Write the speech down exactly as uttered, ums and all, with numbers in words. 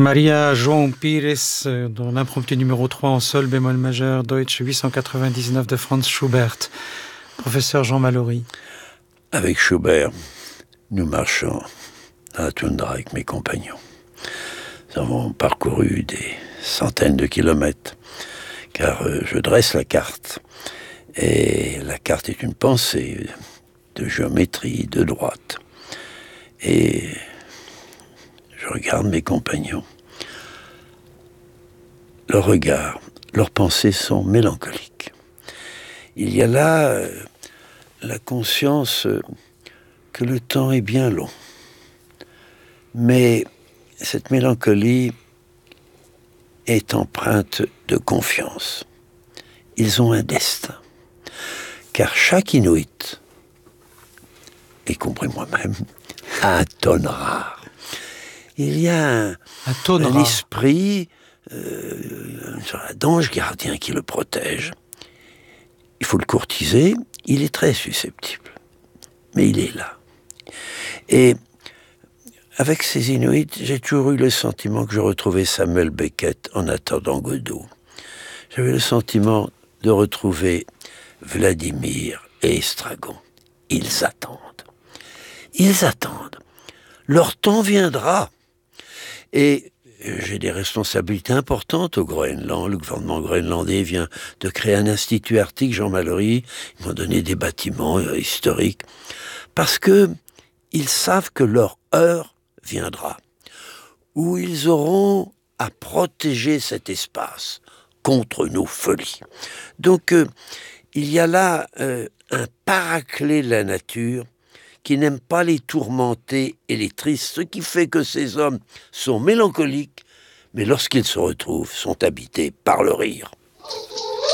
Maria João Pires, dans l'impromptu numéro trois en sol bémol majeur, Deutsch huit cent quatre-vingt-dix-neuf de Franz Schubert. Professeur Jean Mallory. Avec Schubert, nous marchons dans la toundra avec mes compagnons. Nous avons parcouru des centaines de kilomètres, car euh, je dresse la carte. Et la carte est une pensée de géométrie, de droite. Et je regarde mes compagnons. Leurs regards, leurs pensées sont mélancoliques. Il y a là euh, la conscience euh, que le temps est bien long. Mais cette mélancolie est empreinte de confiance. Ils ont un destin. Car chaque Inuit, y compris moi-même, a un tonne rare. Il y a un, un, un esprit, euh, un d'ange gardien qui le protège. Il faut le courtiser, il est très susceptible. Mais il est là. Et avec ces Inuits, j'ai toujours eu le sentiment que je retrouvais Samuel Beckett en attendant Godot. J'avais le sentiment de retrouver Vladimir et Estragon. Ils attendent. Ils attendent. Leur temps viendra. Et j'ai des responsabilités importantes au Groenland. Le gouvernement groenlandais vient de créer un institut arctique, Jean Mallory. Ils m'ont donné des bâtiments euh, historiques. Parce que ils savent que leur heure viendra, où ils auront à protéger cet espace contre nos folies. Donc, euh, il y a là euh, un paraclet de la nature qui n'aime pas les tourmentés et les tristes, ce qui fait que ces hommes sont mélancoliques, mais lorsqu'ils se retrouvent, sont habités par le rire.